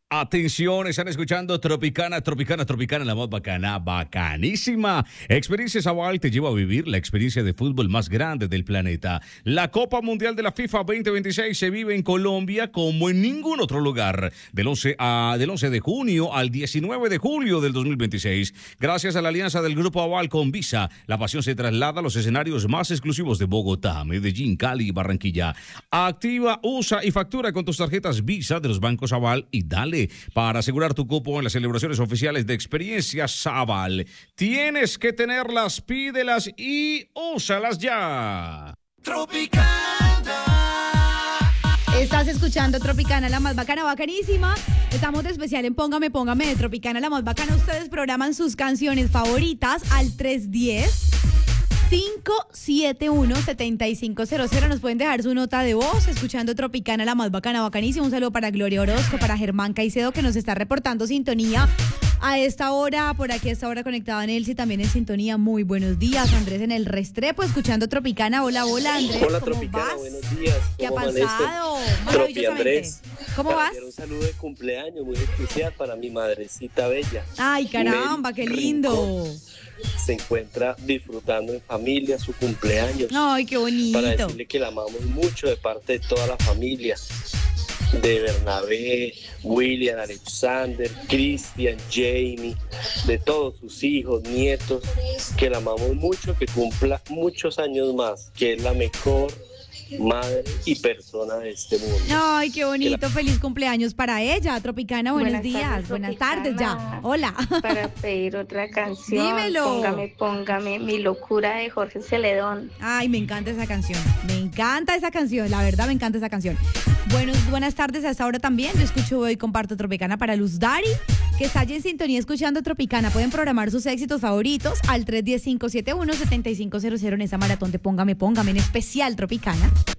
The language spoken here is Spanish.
Atención, están escuchando Tropicana, la más bacana, bacanísima. Experiencia Zabal te lleva a vivir la experiencia de fútbol más grande del planeta. La Copa Mundial de la FIFA 2026 se vive en Colombia como en ningún otro lugar. Del 11 de junio al 19 de julio del 2026. Gracias a la alianza del Grupo Aval con Visa, la pasión se traslada a los escenarios más exclusivos de Bogotá, Medellín, Cali y Barranquilla. Activa, usa y factura con tus tarjetas Visa de los bancos Aval y dale para asegurar tu cupo en las celebraciones oficiales de Experiencia Zabal. Tienes que tenerlas, pídelas y úsalas ya. Tropicana. Estás escuchando Tropicana, la más bacana, bacanísima. Estamos de especial en Póngame de Tropicana, la más bacana. Ustedes programan sus canciones favoritas al 310-571-7500. Nos pueden dejar su nota de voz escuchando Tropicana, la más bacana, bacanísima. Un saludo para Gloria Orozco, para Germán Caicedo, que nos está reportando sintonía a esta hora. Por aquí a esta hora conectada Nelsi, también en sintonía. Muy buenos días. Andrés en el Restrepo, escuchando Tropicana. Hola, Andrés. Hola, ¿Cómo Tropicana, vas? buenos días. ¿Qué ha amanecen? pasado? Tropi Andrés. ¿Cómo vas? Un saludo de cumpleaños muy especial para mi madrecita bella. Ay, caramba, qué lindo. Rincón. Se encuentra disfrutando en familia su cumpleaños. Ay, qué bonito. Para decirle que la amamos mucho de parte de toda la familia. De Bernabé, William, Alexander, Cristian, Jamie, de todos sus hijos, nietos, que la amamos mucho, que cumpla muchos años más, que es la mejor madre y persona de este mundo. Ay, qué bonito. Feliz cumpleaños para ella. Tropicana, buenos días. Tardes, Buenas Tropicana. tardes ya. Hola. Para pedir otra canción. Dímelo. Póngame Mi Locura de Jorge Celedón. Ay, me encanta esa canción. La verdad me encanta esa canción. Buenas tardes a esta hora también. Yo escucho y comparto Tropicana para Luz Dari, que está allí en sintonía escuchando Tropicana. Pueden programar sus éxitos favoritos al 310-571-7500 en esa maratón de Póngame, en especial Tropicana.